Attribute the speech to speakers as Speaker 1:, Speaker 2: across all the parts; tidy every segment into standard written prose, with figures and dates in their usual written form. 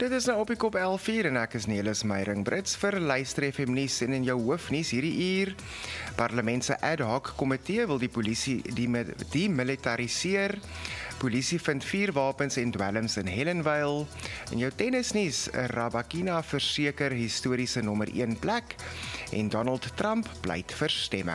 Speaker 1: Dit is nou op die kop 11:04 en ek is Nelis Meyring Brits vir Luister FM nuus en in jou hoofnuus hierdie uur. Parlement se ad hoc komitee wil die polisie demilitariseer. Polisie vind 4 wapens en dwelms in Helenvale. In jou tennisnuus, Rabakina verseker historiese nommer 1 plek en Donald Trump pleit vir stemme.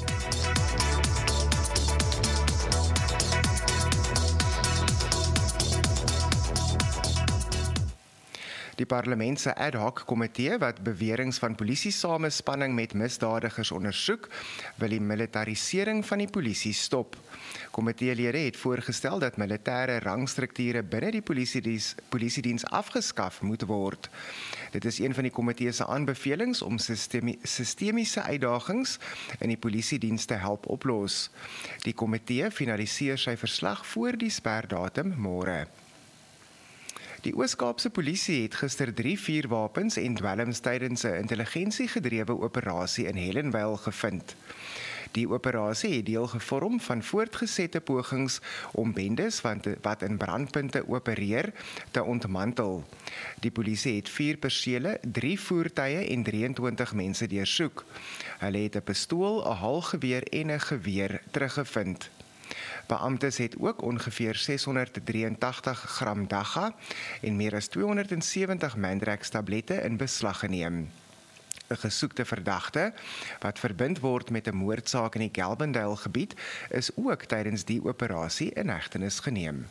Speaker 1: Die parlement se ad hoc komitee wat beweringe van polisie samespanning met misdadigers ondersoek, wil die militarisering van die polisie stop. Komiteelede het voorgestel dat militêre rangstrukture binne die polisiediens afgeskaf moet word. Dit is een van die komitee se aanbevelings om sistemiese uitdagings in die polisiediens te help oplos. Die komitee finaliseer sy verslag voor die sperdatum môre. Die Oos-Kaapse polisie het gister 3 vuurwapens en dwelms tydens 'n intelligensiegedrewe operasie in Helenvale gevind. Die operasie het deel gevorm van voortgesette pogings om bendes wat in brandpunte opereer te ontmantel. Die polisie het 4 persele, 3 voertuie en 23 mense deursoek. Hulle het 'n pistool, 'n halgeweer en 'n geweer teruggevind. Beamptes het ook ongeveer 683 gram dagga en meer as 270 Mandrax tablette in beslag geneem. 'n Gesoekte verdagte, wat verbind word met 'n moordsaak in die Galbandale gebied, is ook tydens die operasie in hegtenis geneem.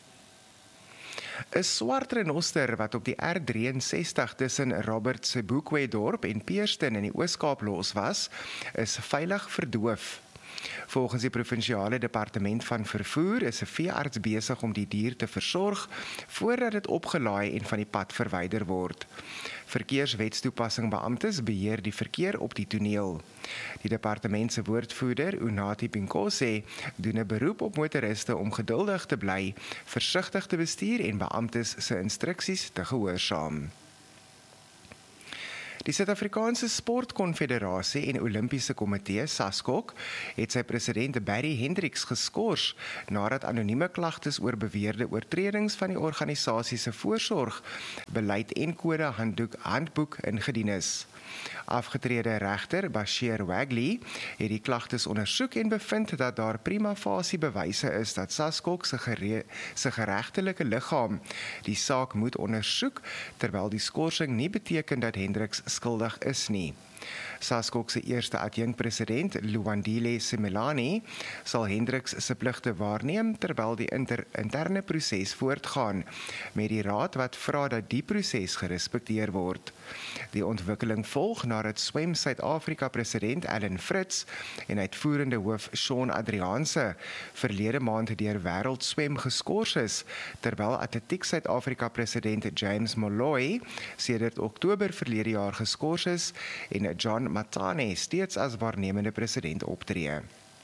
Speaker 1: 'n Swart renoster wat op die R63 tussen Robert Sebokwe dorp en Peerston in die Oos-Kaap los was, is veilig verdoof. Volgens die provinsiale departement van vervoer is 'n veearts besig om die dier te versorg voordat dit opgelaai en van die pad verwyder word. Verkeerswetstoepassing beamptes beheer die verkeer op die toneel. Die departement se woordvoerder, Unathi Pinkose, doen 'n beroep op motoriste om geduldig te bly, versigtig te bestuur en beamptes se instruksies te gehoorsaam. Die Suid-Afrikaanse Sportkonfederasie en Olimpiese Komitee, SASKOK, het sy president Barry Hendricks geskort nadat anonieme klagtes oor beweerde oortredings van die organisasie se voorsorgbeleid en kode handboek ingedien is. Afgetrede regter Bashir Wagley het die klagtes ondersoek en bevind dat daar prima facie bewyse is dat SASKOK se geregtelike liggaam die saak moet ondersoek, terwyl die skorsing nie beteken dat Hendricks skuldig is nie. SASKOK se eerste adjunkpresident, Luandile Simelane, sal Hendricks se pligte waarneem terwyl die interne proses voortgaan, met die raad wat vra dat die proses gerespekteer word. Die ontwikkeling volg nadat Swem Suid-Afrika president Alan Fritz en uitvoerende hoof Shaun Adriaanse verlede maand deur Wêreld Swem geskort is, terwyl Atletiek Suid-Afrika president James Molloy sedert Oktober verlede jaar geskort is en John Matane steeds as waarnemende president optree.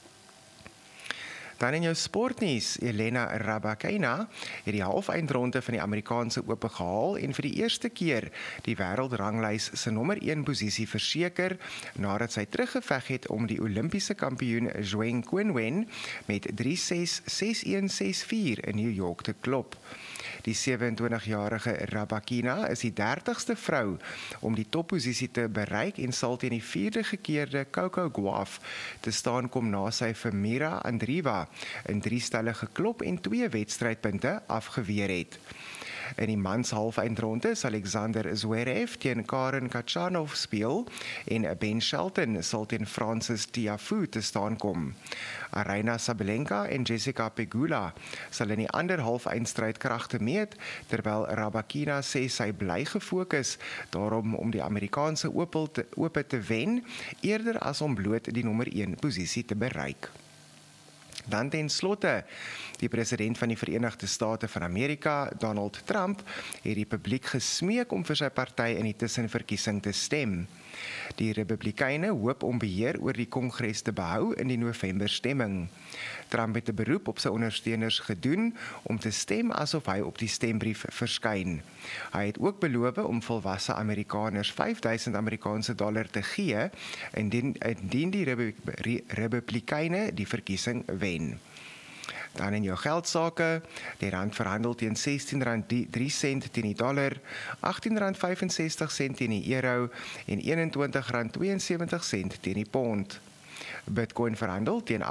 Speaker 1: Dan in jou sportnuus, Elena Rybakina het die halfeindronde van die Amerikaanse Ope gehaal en vir die eerste keer die wêreldranglys se nommer 1 posisie verseker nadat sy teruggeveg het om die Olimpiese kampioen Zheng Qinwen met 3-6, 6-1, 6-4 in New York te klop. Die 27-jarige Rybakina is die 30ste vrou om die topposisie te bereik en sal teen die 4de gekeerde Coco Gauff te staan kom na sy vir Mira Andreeva in 3 stelle geklop en 2 wedstrydpunte afgeweer het. In die mans halfeindronde sal Alexander Zverev teen Karen Khachanov speel en Ben Shelton sal teen Francis Tiafoe te staan kom. Aryna Sabalenka en Jessica Pegula sal in die ander halfeindstryd kragte meet, terwyl Rybakina sê sy bly gefokus daarom om die Amerikaanse Ope te wen, eerder as om bloot die nommer 1 posisie te bereik. Dan ten slotte, die president van die Verenigde State van Amerika, Donald Trump, het die publiek gesmeek om vir sy party in die tussenverkiesing te stem. Die Republikeine hoop om beheer oor die Kongres te behou in die November stemming. Trump het 'n beroep op sy ondersteuners gedoen om te stem asof hy op die stembrief verskyn. Hy het ook beloof om volwasse Amerikaners $5,000 Amerikaanse te gee indien die Republikeine die verkiesing wen. Dan in jou geldsaake, die rand verhandel teen R16.03 teen die dollar, R18.65 teen die euro en R21.72 teen die pond. Bitcoin verhandel teen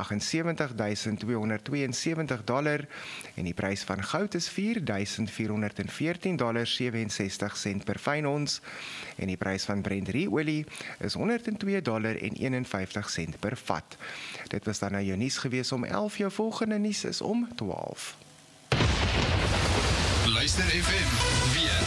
Speaker 1: $78,272 en die prys van goud is $4,414,67 per fyn ons en die prys van Brent-olie is $102,51 per vat. Dit was dan nou jou nuus gewees om 11, jou volgende nuus is om 12.
Speaker 2: Luister FM weer.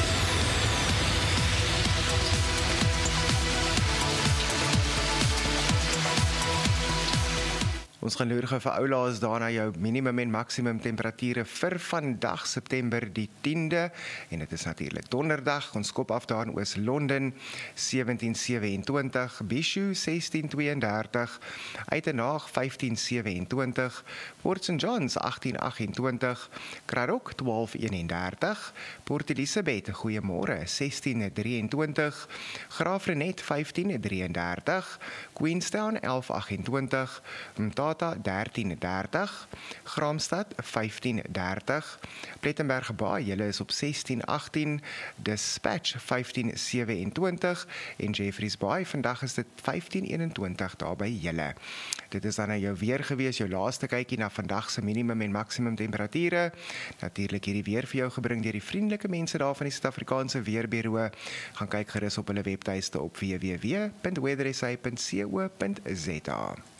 Speaker 1: Ons gaan loer gou vir oulaas daarna jou minimum en maksimum temperature vir vandag September die 10de en dit is natuurlik donderdag. Ons kop af daar in Oos-London 1727, Bishu 1632, Uitenhaag 1527, Port St Johns 1828, Kraddock 1231, Port Elizabeth goeiemôre 1623, Graafrenet 1533, Queenstown 1128, Mthatha 1330, Graamsstad 1530, Plettenberg Baai, julle is op 1618, Dispatch 1527 en Jeffreys Baai, vandag is dit 1521 daar by julle. Dit is dan nou jou weer gewees, jou laaste kykie na vandag se minimum en maksimum temperature. Natuurlik hierdie weer vir jou gebring deur die vriendelike mense daar van die Suid-Afrikaanse Weerbureau. Gaan kyk gerus op hulle webtuiste op www.weathersa.co.za.